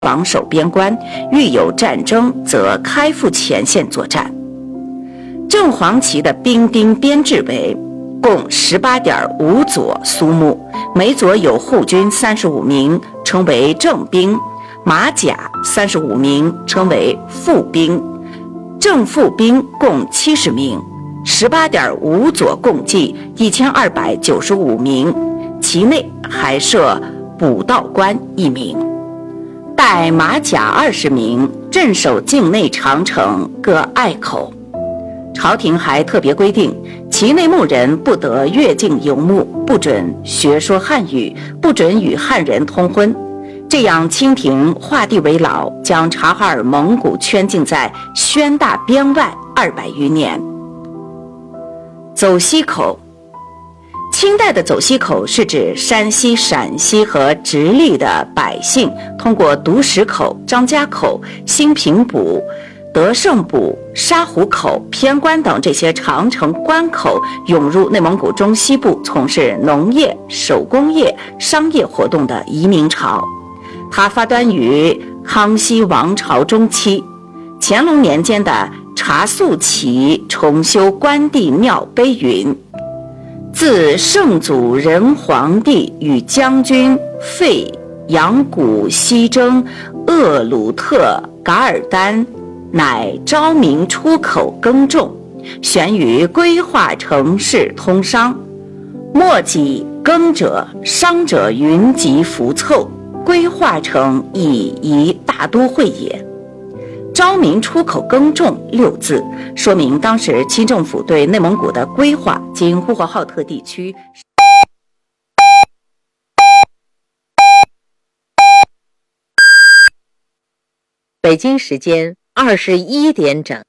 防守边关，遇有战争则开赴前线作战。正黄旗的兵丁编制为共18.5佐苏木，每佐有护军35名，称为正兵；马甲35名，称为副兵；正副兵共70名。18.5佐共计1295名，其内还设补道官1名，带马甲20名，镇守境内长城各隘口。朝廷还特别规定，其内牧人不得越境游牧，不准学说汉语，不准与汉人通婚。这样清廷画地为牢，将察哈尔蒙古圈禁在宣大边外200余年。走西口，清代的走西口是指山西、陕西和直隶的百姓通过独石口、张家口、兴平堡、德胜堡、沙湖口、偏关等这些长城关口涌入内蒙古中西部，从事农业、手工业、商业活动的移民潮。它发端于康熙王朝中期，乾隆年间的查肃旗重修关帝庙碑云：自圣祖仁皇帝与将军费扬古西征鄂鲁特噶尔丹，乃昭明出口耕种，悬于规划城市通商，莫己耕者商者云集浮凑，规划成以一大都会也。昭明出口耕种6字，说明当时清政府对内蒙古的规划。今呼和浩特地区北京时间21点整。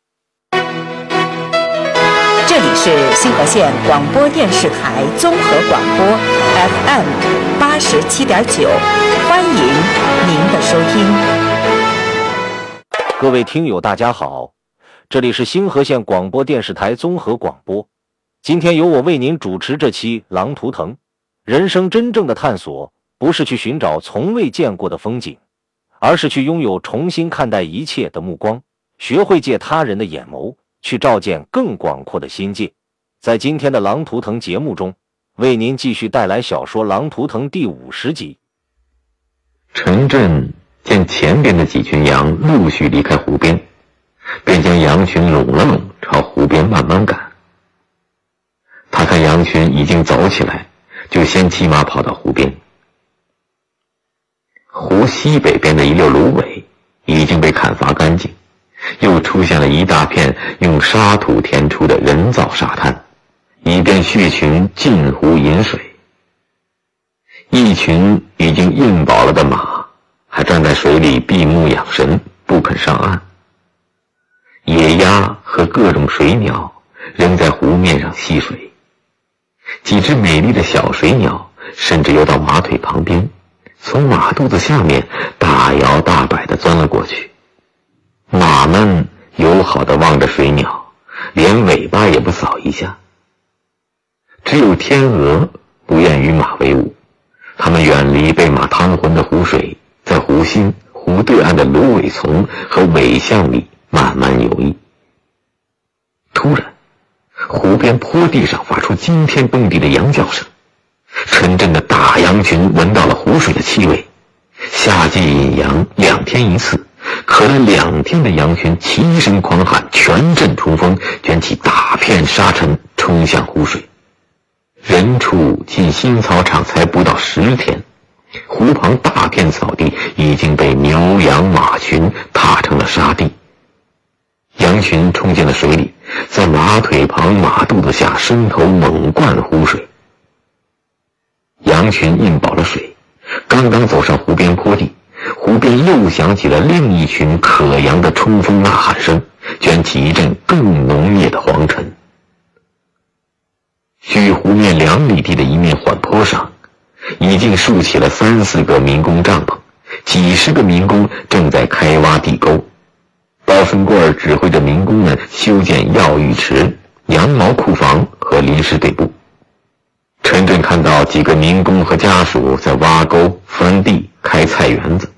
这里是新河县广播电视台综合广播 FM 87.9，欢迎您的收听。 各位听友大家好，这里是新河县广播电视台综合广播。今天由我为您主持这期《狼图腾》。人生真正的探索，不是去寻找从未见过的风景，而是去拥有重新看待一切的目光，学会借他人的眼眸，去照见更广阔的心界。在今天的《狼图腾》节目中，为您继续带来小说《狼图腾》第50集。 陈震见前边的几群羊陆续离开湖边，便将羊群拢了拢，朝湖边慢慢赶。他看羊群已经走起来，就先骑马跑到湖边。湖西北边的一溜芦苇已经被砍伐干净，又出现了一大片用沙土填出的人造沙滩，以便畜群进湖饮水。一群已经饮饱了的马还站在水里闭目养神，不肯上岸。野鸭和各种水鸟仍在湖面上戏水，几只美丽的小水鸟甚至游到马腿旁边，从马肚子下面大摇大摆地钻了过去。马们友好地望着水鸟，连尾巴也不扫一下。只有天鹅不愿与马为伍，它们远离被马汤浑的湖水，在湖心、湖对岸的芦苇丛和苇巷里慢慢游弋。突然，湖边坡地上发出惊天动地的羊叫声。陈震的大羊群闻到了湖水的气味。夏季引羊2天一次，可那2天的羊群齐声狂喊，全阵冲锋，卷起大片沙尘冲向湖水。人畜进新草场才不到10天，湖旁大片草地已经被牛羊马群踏成了沙地。羊群冲进了水里，在马腿旁马肚子下伸头猛灌湖水。羊群饮饱了水，刚刚走上湖边坡地，湖边又响起了另一群可羊的冲锋呐喊声，卷起一阵更浓烈的黄尘。距湖面2里地的一面缓坡上，已经竖起了3、4个民工帐篷，几十个民工正在开挖地沟。包顺贵指挥着民工们修建药浴池、羊毛库房和临时队部。陈震看到几个民工和家属在挖沟、翻地、开菜园子，